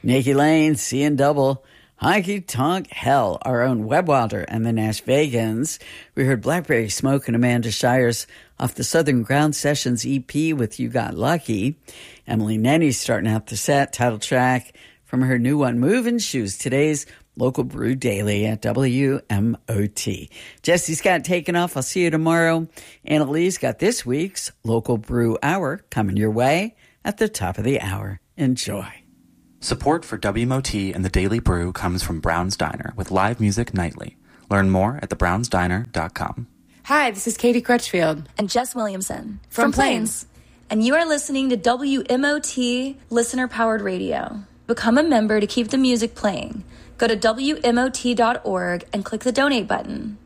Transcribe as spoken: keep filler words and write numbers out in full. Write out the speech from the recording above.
Nikki Lane, Seeing Double, Honky Tonk Hell, our own Web Wilder, and the Nash Vegans. We heard Blackberry Smoke and Amanda Shires off the Southern Ground Sessions E P with You Got Lucky. Emily Nenny's starting out the set, title track from her new one, Moving Shoes, today's Local Brew Daily at W M O T. Jesse's got taken off. I'll see you tomorrow. Annalise got this week's Local Brew Hour coming your way at the top of the hour. Enjoy. Support for W M O T and the Daily Brew comes from Brown's Diner with live music nightly. Learn more at the browns diner dot com. Hi, this is Katie Crutchfield. And Jess Williamson. From, from Plains. Plains. And you are listening to W M O T Listener-Powered Radio. Become a member to keep the music playing. Go to W M O T dot org and click the donate button.